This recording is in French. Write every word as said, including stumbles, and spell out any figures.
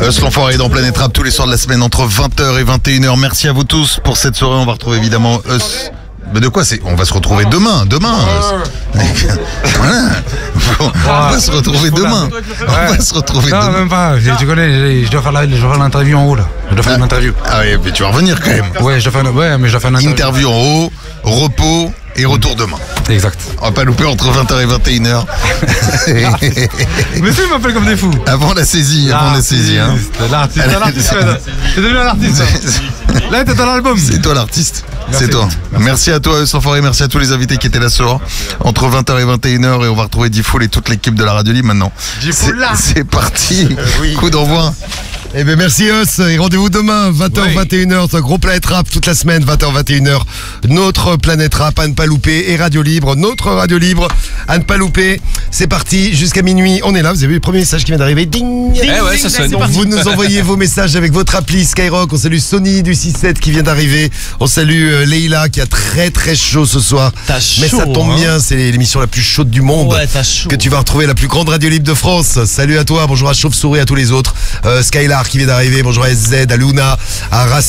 Us l'enfoiré dans Planète Rap tous les soirs de la semaine entre vingt heures et vingt et une heures. Merci à vous tous pour cette soirée. On va retrouver évidemment Us. Mais de quoi c'est? On va se retrouver demain, demain. Voilà. On va se retrouver demain. On va se retrouver non, demain. même pas. Tu connais, je dois faire l'interview en haut là. Je dois faire Ah. une interview. Ah oui, mais tu vas revenir quand même. Ouais, je dois faire une, ouais, mais je dois faire une interview. Interview en haut, repos et retour demain. Exact. On va pas louper entre vingt heures et vingt et une heures. Mais tu m'appelles comme des fous. Avant la saisie, avant la saisie. Hein. L'artiste, l'artiste, t'es devenu un artiste. Là, t'es dans l'album. C'est toi l'artiste. Merci. C'est toi. Merci. merci à toi, Sans-Forêt. Merci à tous les invités qui étaient là ce soir. Entre vingt heures et vingt et une heures. Et on va retrouver Diffoul et toute l'équipe de la Radio Libre maintenant. C'est, c'est parti. Oui. Coup d'envoi. Eh bien merci Us, et rendez-vous demain, vingt heures, Oui. vingt et une heures, c'est un gros Planète Rap toute la semaine, vingt heures, vingt et une heures. Notre Planète Rap à ne pas louper et Radio Libre, notre Radio Libre à ne pas louper. C'est parti, jusqu'à minuit, on est là, vous avez vu le premier message qui vient d'arriver. Ding, ding, Eh ouais, ding, ça sonne. Donc vous nous envoyez vos messages avec votre appli Skyrock. On salue Sony du six sept qui vient d'arriver. On salue euh, Leïla qui a très très chaud ce soir. T'as Mais ça chaud, tombe hein. bien, c'est l'émission la plus chaude du monde. Ouais, t'as chaud. Que tu vas retrouver la plus grande radio libre de France. Salut à toi, bonjour à Chauve-Souris, à tous les autres. Euh, Skylar qui vient d'arriver, bonjour à S Z, à Luna, à Racine.